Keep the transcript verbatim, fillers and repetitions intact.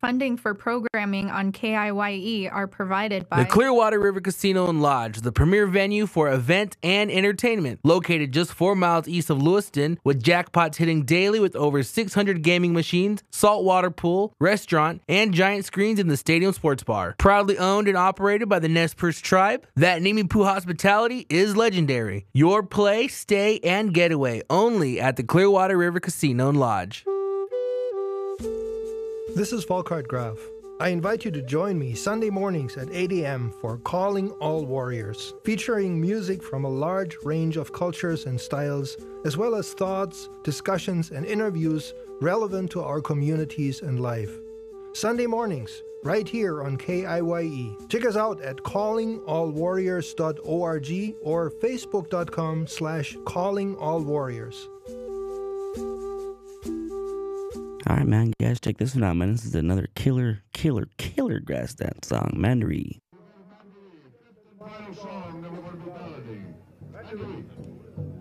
Funding for programming on K I Y E are provided by the Clearwater River Casino and Lodge, the premier venue for event and entertainment. Located just four miles east of Lewiston, with jackpots hitting daily with over six hundred gaming machines, saltwater pool, restaurant, and giant screens in the stadium sports bar. Proudly owned and operated by the Nez Perce tribe, that Nimi Poo hospitality is legendary. Your play, stay, and getaway only at the Clearwater River Casino and Lodge. This is Volkart Graf. I invite you to join me Sunday mornings at eight a.m. for Calling All Warriors, featuring music from a large range of cultures and styles, as well as thoughts, discussions, and interviews relevant to our communities and life. Sunday mornings, right here on K I Y E. Check us out at calling all warriors dot org or facebook.com slash callingallwarriors. All right, man, guys, check this one out, man. This is another killer, killer, killer grass dance song, Mandaree. Final song, number one,